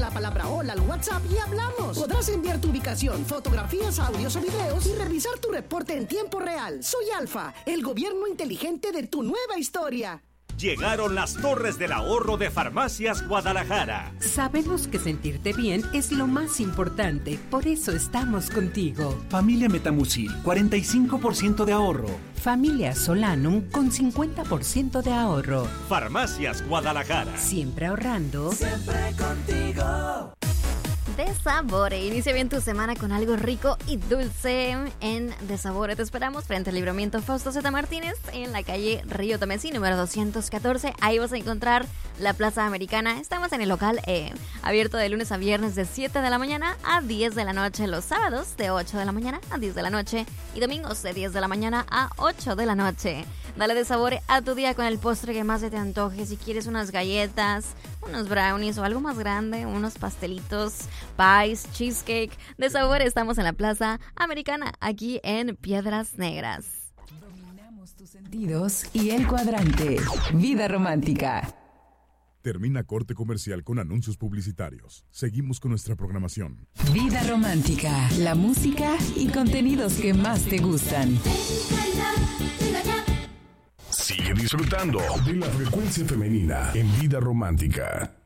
la palabra hola al WhatsApp y hablamos. Podrás enviar tu ubicación, fotografías, audios o videos y revisar tu reporte en tiempo real. Soy Alfa, el gobierno inteligente de tu nueva historia. Llegaron las Torres del Ahorro de Farmacias Guadalajara. Sabemos que sentirte bien es lo más importante, por eso estamos contigo. Familia Metamucil, 45% de ahorro. Familia Solanum con 50% de ahorro. Farmacias Guadalajara. Siempre ahorrando. Siempre contigo. De Sabore. Inicia bien tu semana con algo rico y dulce en De Sabore. Te esperamos frente al Libramiento Fausto Z. Martínez en la calle Río Tomesí, número 214. Ahí vas a encontrar la Plaza Americana. Estamos en el local abierto de lunes a viernes de 7 de la mañana a 10 de la noche. Los sábados de 8 de la mañana a 10 de la noche. Y domingos de 10 de la mañana a 8 de la noche. Dale De Sabore a tu día con el postre que más se te antoje. Si quieres unas galletas, unos brownies o algo más grande, unos pastelitos, pies, cheesecake. De Sabor estamos en la Plaza Americana, aquí en Piedras Negras. Dominamos tus sentidos y el cuadrante. Vida romántica. Termina corte comercial con anuncios publicitarios. Seguimos con nuestra programación. Vida romántica, la música y contenidos que más te gustan. Sigue disfrutando de la frecuencia femenina en Vida Romántica.